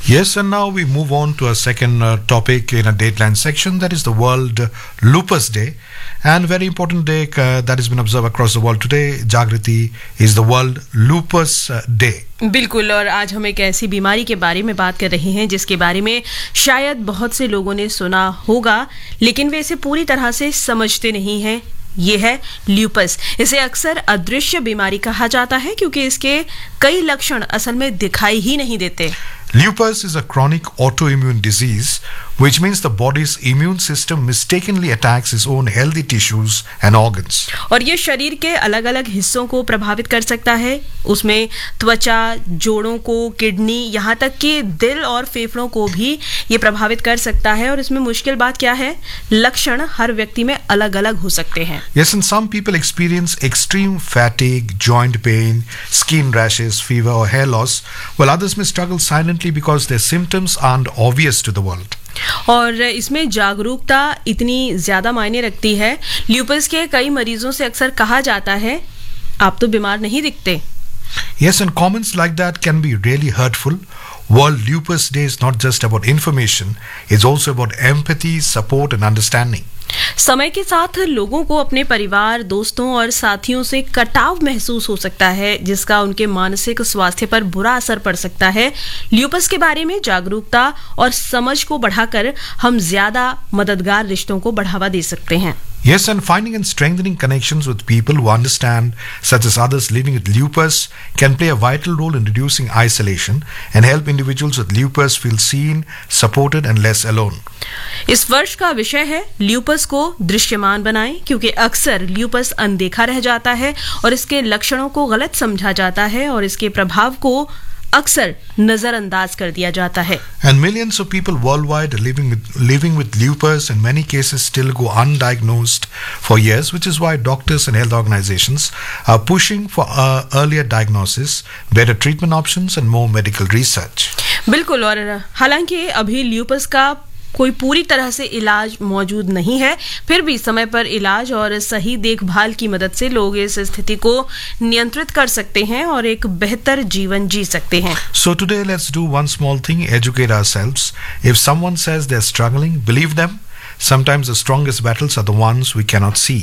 Yes, and now we move on to our second topic in a Dateline section, that is the World Lupus Day. And very important day that has been observed across the world today, Jagriti, is the World Lupus Day. बिल्कुल, और आज हम एक ऐसी बीमारी के बारे में बात कर रहे हैं जिसके बारे में शायद बहुत से लोगों ने सुना होगा, लेकिन वे इसे पूरी तरह से समझते नहीं हैं। ये है ल्यूपस। इसे अक्सर अदृश्य बीमारी कहा जाता है क्योंकि इसके कई लक्षण असल में दिखाई ही नहीं देते। Lupus is a chronic autoimmune disease, which means the body's immune system mistakenly attacks its own healthy tissues and organs. और ये शरीर के अलग-अलग हिस्सों को प्रभावित कर सकता है। उसमें त्वचा, जोड़ों को, किडनी, यहाँ तक कि दिल और फेफड़ों को भी ये प्रभावित कर सकता है। और इसमें मुश्किल बात क्या है? लक्षण हर व्यक्ति में अलग-अलग हो सकते हैं। Yes, and some people experience extreme fatigue, joint pain, skin rashes, fever or hair loss, while others may struggle silently because their symptoms aren't obvious to the world. और इसमें जागरूकता इतनी ज्यादा मायने रखती है। ल्यूपस के कई मरीजों से अक्सर कहा जाता है, आप तो बीमार नहीं दिखते। Yes, and comments like that can be really hurtful. World Lupus Day is not just about information, it's also about empathy, support and understanding. समय के साथ लोगों को अपने परिवार, दोस्तों और साथियों से कटाव महसूस हो सकता है, जिसका उनके मानसिक स्वास्थ्य पर बुरा असर पड़ सकता है। ल्यूपस के बारे में जागरूकता और समझ को बढ़ाकर हम ज्यादा मददगार रिश्तों को बढ़ावा दे सकते हैं। Yes, and finding and strengthening connections with people who understand, such as others living with lupus, can play a vital role in reducing isolation and help individuals with lupus feel seen, supported and less alone. इस वर्ष का विषय है lupus को दृश्यमान बनाएं, क्योंकि अक्सर ल्यूपस अनदेखा रह जाता है और इसके लक्षणों को गलत समझा जाता है और इसके प्रभाव को अक्सर नजरअंदाज कर दिया जाता है। And millions of people worldwide are living with lupus, and many cases still go undiagnosed for years, which is why doctors and health organizations are pushing for earlier diagnosis, better treatment options and more medical research. बिल्कुल, और हालांकि अभी lupus का कोई पूरी तरह से इलाज मौजूद नहीं है, फिर भी समय पर इलाज और सही देखभाल की मदद से लोग इस स्थिति को नियंत्रित कर सकते हैं और एक बेहतर जीवन जी सकते हैं। So today let's do one small thing, educate ourselves. If someone says they're struggling, believe them. Sometimes the strongest battles are the ones we cannot see.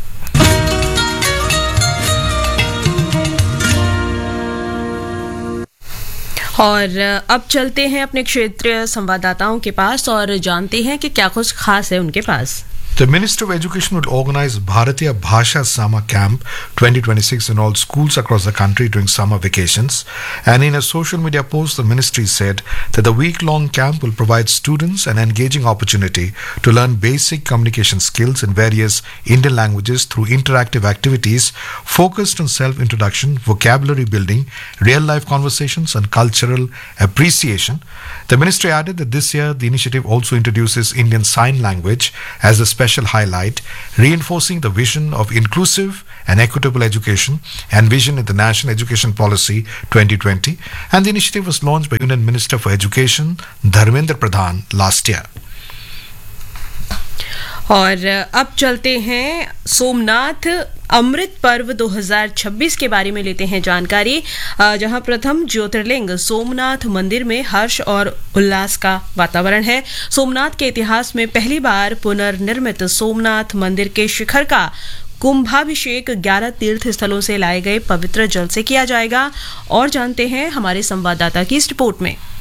और अब चलते हैं अपने क्षेत्रीय संवाददाताओं के पास और जानते हैं कि क्या कुछ खास है उनके पास। The Minister of Education will organize Bharatiya Bhasha Summer Camp 2026 in all schools across the country during summer vacations. And in a social media post, the ministry said that the week-long camp will provide students an engaging opportunity to learn basic communication skills in various Indian languages through interactive activities focused on self-introduction, vocabulary building, real-life conversations, and cultural appreciation. The ministry added that this year the initiative also introduces Indian Sign Language as a special highlight, reinforcing the vision of inclusive and equitable education and vision in the National Education Policy 2020. And the initiative was launched by Union Minister for Education Dharmendra Pradhan last year. और अब चलते हैं सोमनाथ अमृत पर्व 2026 के बारे में लेते हैं जानकारी, जहां प्रथम ज्योतिर्लिंग सोमनाथ मंदिर में हर्ष और उल्लास का वातावरण है। सोमनाथ के इतिहास में पहली बार पुनर्निर्मित सोमनाथ मंदिर के शिखर का कुंभाभिषेक 11 तीर्थ स्थलों से लाए गए पवित्र जल से किया जाएगा। और जानते हैं हमारे संवाददाता की इस रिपोर्ट में।